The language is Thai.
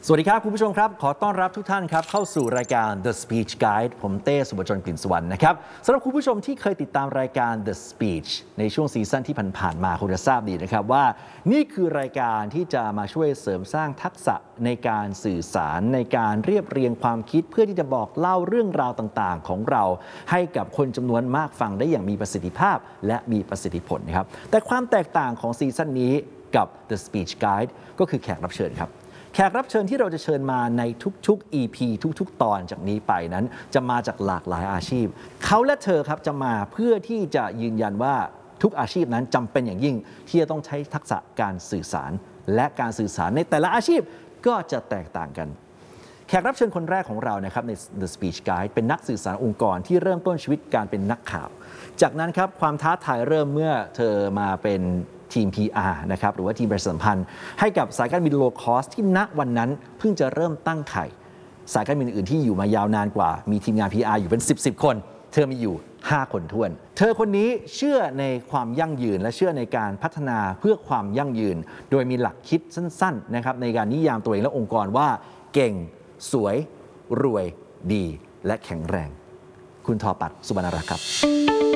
สวัสดีครับคุณผู้ชมครับขอต้อนรับทุกท่านครับเข้าสู่รายการ The Speech Guide ผมเต้สุบชนกลิ่นสุวรรณนะครับสำหรับคุณผู้ชมที่เคยติดตามรายการ The Speech ในช่วงซีซั่นที่ผ่านๆมาคงจะทราบดีนะครับว่านี่คือรายการที่จะมาช่วยเสริมสร้างทักษะในการสื่อสารในการเรียบเรียงความคิดเพื่อที่จะบอกเล่าเรื่องราวต่างๆของเราให้กับคนจำนวนมากฟังได้อย่างมีประสิทธิภาพและมีประสิทธิผลนะครับแต่ความแตกต่างของซีซั่นนี้กับ The Speech Guide ก็คือแขกรับเชิญครับแขกรับเชิญที่เราจะเชิญมาในทุกๆ EP ทุกๆ ตอนจากนี้ไปนั้นจะมาจากหลากหลายอาชีพเขาและเธอครับจะมาเพื่อที่จะยืนยันว่าทุกอาชีพนั้นจำเป็นอย่างยิ่งที่จะต้องใช้ทักษะการสื่อสารและการสื่อสารในแต่ละอาชีพก็จะแตกต่างกันแขกรับเชิญคนแรกของเรานะครับใน The Speech Guide เป็นนักสื่อสารองค์กรที่เริ่มต้นชีวิตการเป็นนักข่าวจากนั้นครับความท้าทายเริ่มเมื่อเธอมาเป็นทีม PR นะครับหรือว่าทีมประชาสัมพันธ์ให้กับสายการบินโลคอสที่ณวันนั้นเพิ่งจะเริ่มตั้งไข่สายการบินอื่นที่อยู่มายาวนานกว่ามีทีมงาน PR อยู่เป็น10 คนเธอมีอยู่5 คนท้วนเธอคนนี้เชื่อในความยั่งยืนและเชื่อในการพัฒนาเพื่อความยั่งยืนโดยมีหลักคิดสั้นๆนะครับในการนิยามตัวเองและองค์กรว่าเก่งสวยรวยดีและแข็งแรงคุณทอปัตย์ สุวรรณรักษ์ครับ